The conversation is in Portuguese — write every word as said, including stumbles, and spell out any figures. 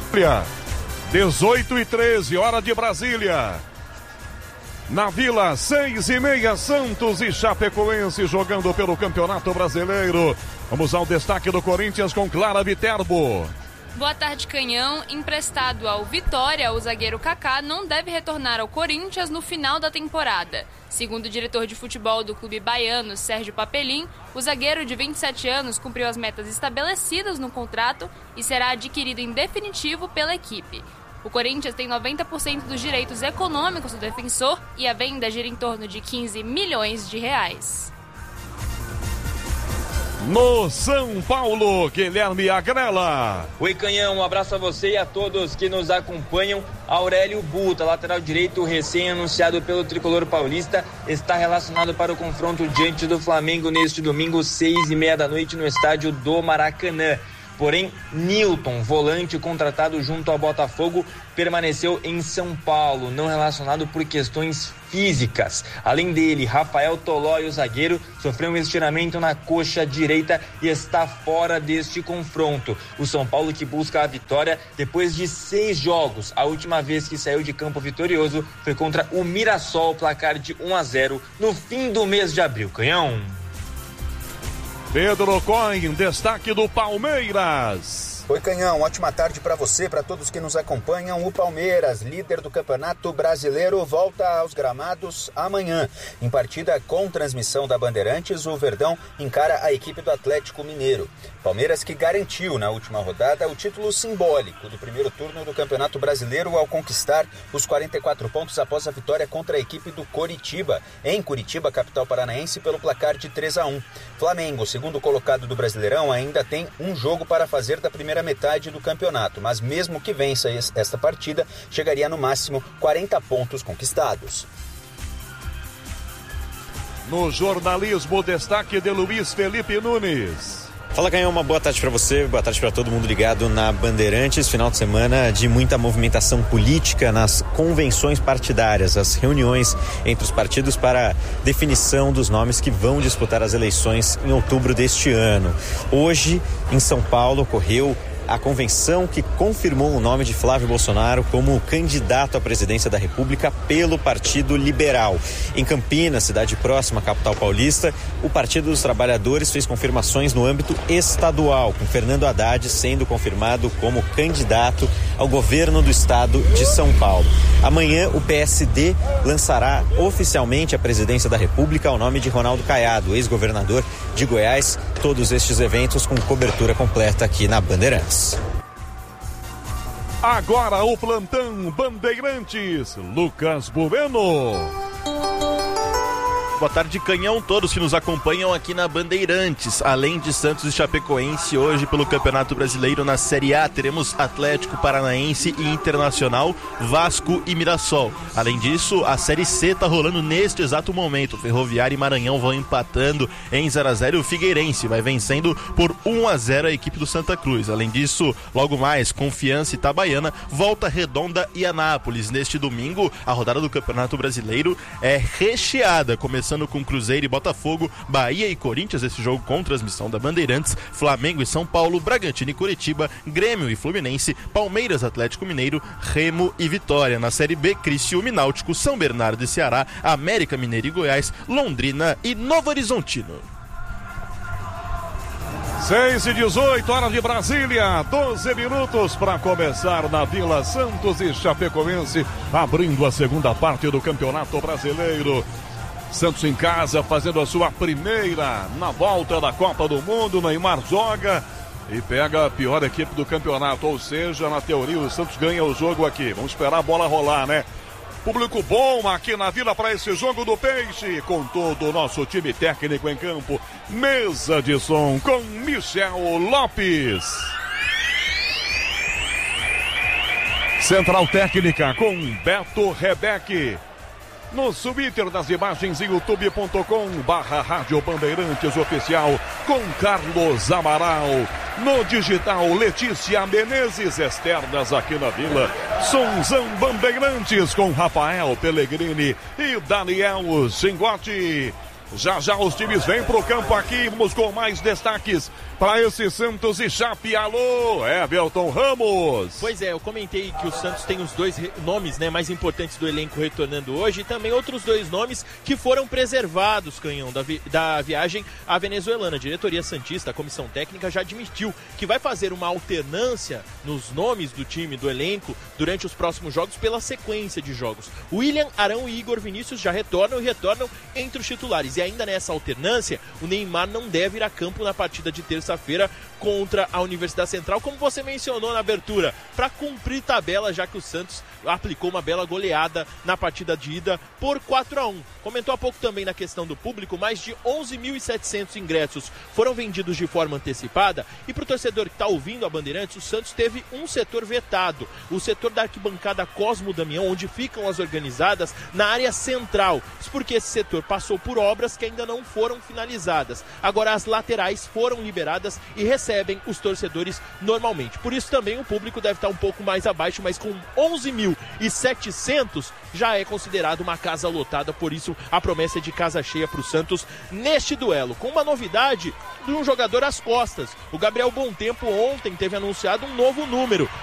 dezoito e treze, hora de Brasília. Na Vila, seis e meia, Santos e Chapecoense jogando pelo Campeonato Brasileiro. Vamos ao destaque do Corinthians com Clara Viterbo. Boa tarde, Canhão. Emprestado ao Vitória, o zagueiro Kaká não deve retornar ao Corinthians no final da temporada. Segundo o diretor de futebol do clube baiano, Sérgio Papelim, o zagueiro de vinte e sete anos cumpriu as metas estabelecidas no contrato e será adquirido em definitivo pela equipe. O Corinthians tem noventa por cento dos direitos econômicos do defensor e a venda gira em torno de quinze milhões de reais. No São Paulo, Guilherme Agrela. Oi, Canhão, um abraço a você e a todos que nos acompanham. Aurélio Buta, lateral direito recém-anunciado pelo tricolor paulista, está relacionado para o confronto diante do Flamengo neste domingo, seis e meia da noite, no estádio do Maracanã. Porém, Nilton, volante contratado junto ao Botafogo, permaneceu em São Paulo, não relacionado por questões físicas. Além dele, Rafael Tolói, o zagueiro, sofreu um estiramento na coxa direita e está fora deste confronto. O São Paulo, que busca a vitória depois de seis jogos. A última vez que saiu de campo vitorioso foi contra o Mirassol, placar de um a zero no fim do mês de abril. Canhão. Pedro Cohen, destaque do Palmeiras. Oi, Canhão, ótima tarde para você, para todos que nos acompanham. O Palmeiras, líder do Campeonato Brasileiro, volta aos gramados amanhã. Em partida com transmissão da Bandeirantes, o Verdão encara a equipe do Atlético Mineiro. Palmeiras que garantiu na última rodada o título simbólico do primeiro turno do Campeonato Brasileiro ao conquistar os quarenta e quatro pontos após a vitória contra a equipe do Coritiba, em Curitiba, capital paranaense, pelo placar de três a um. Flamengo, segundo colocado do Brasileirão, ainda tem um jogo para fazer da primeira metade do campeonato, mas mesmo que vença esta partida, chegaria no máximo quarenta pontos conquistados. No jornalismo, destaque de Luiz Felipe Nunes. Fala, Canhão, uma boa tarde para você, boa tarde para todo mundo ligado na Bandeirantes. Final de semana de muita movimentação política nas convenções partidárias, as reuniões entre os partidos para definição dos nomes que vão disputar as eleições em outubro deste ano. Hoje, em São Paulo, ocorreu a convenção que confirmou o nome de Flávio Bolsonaro como candidato à presidência da República pelo Partido Liberal. Em Campinas, cidade próxima à capital paulista, o Partido dos Trabalhadores fez confirmações no âmbito estadual, com Fernando Haddad sendo confirmado como candidato ao governo do estado de São Paulo. Amanhã, o P S D lançará oficialmente a presidência da República ao nome de Ronaldo Caiado, ex-governador de Goiás. Todos estes eventos com cobertura completa aqui na Bandeirantes. Agora o plantão Bandeirantes, Lucas Bueno. Boa tarde, Canhão, todos que nos acompanham aqui na Bandeirantes. Além de Santos e Chapecoense, hoje pelo Campeonato Brasileiro na Série A, teremos Atlético Paranaense e Internacional, Vasco e Mirassol. Além disso, a Série C está rolando neste exato momento. Ferroviária e Maranhão vão empatando em zero a zero e o Figueirense vai vencendo por um a zero a equipe do Santa Cruz. Além disso, logo mais, Confiança e Itabaiana, Volta Redonda e Anápolis. Neste domingo, a rodada do Campeonato Brasileiro é recheada, começando com Cruzeiro e Botafogo, Bahia e Corinthians, esse jogo com transmissão da Bandeirantes, Flamengo e São Paulo, Bragantino e Curitiba, Grêmio e Fluminense, Palmeiras, Atlético Mineiro, Remo e Vitória. Na Série B, Criciúma e Náutico, São Bernardo e Ceará, América Mineiro e Goiás, Londrina e Novo Horizontino. seis e dezoito, hora de Brasília, doze minutos para começar na Vila Santos e Chapecoense, abrindo a segunda parte do Campeonato Brasileiro. Santos em casa, fazendo a sua primeira na volta da Copa do Mundo. Neymar joga e pega a pior equipe do campeonato, ou seja, na teoria o Santos ganha o jogo aqui. Vamos esperar a bola rolar, né? Público bom aqui na Vila para esse jogo do Peixe, com todo o nosso time técnico em campo. Mesa de som com Michel Lopes. Central técnica com Beto Rebeque. No Twitter das imagens, youtube ponto com barra Rádio Bandeirantes Oficial com Carlos Amaral. No digital, Letícia Menezes, externas aqui na Vila, Sonzão Bandeirantes com Rafael Pellegrini e Daniel Zingotti. Já já os times vêm pro campo aqui, vamos com mais destaques para esse Santos e Chape. Alô, Everton Ramos. Pois é, eu comentei que o Santos tem os dois nomes, né, mais importantes do elenco retornando hoje e também outros dois nomes que foram preservados, Canhão, da, vi- da viagem à venezuelana. A diretoria santista, a comissão técnica, já admitiu que vai fazer uma alternância nos nomes do time, do elenco, durante os próximos jogos pela sequência de jogos. William, Arão e Igor Vinícius já retornam e retornam entre os titulares. E ainda nessa alternância, o Neymar não deve ir a campo na partida de terça-feira contra a Universidade Central, como você mencionou na abertura, para cumprir tabela, já que o Santos aplicou uma bela goleada na partida de ida por quatro a um. Comentou há pouco também na questão do público, mais de onze mil e setecentos ingressos foram vendidos de forma antecipada, e para o torcedor que está ouvindo a Bandeirantes, o Santos teve um setor vetado, o setor da arquibancada Cosmo Damião, onde ficam as organizadas na área central. Isso porque esse setor passou por obras que ainda não foram finalizadas. Agora as laterais foram liberadas e recebem os torcedores normalmente. Por isso também o público deve estar um pouco mais abaixo, mas com onze mil e setecentos já é considerado uma casa lotada. Por isso a promessa é de casa cheia para o Santos neste duelo, com uma novidade de um jogador às costas. O Gabriel Bom Tempo ontem teve anunciado um novo número,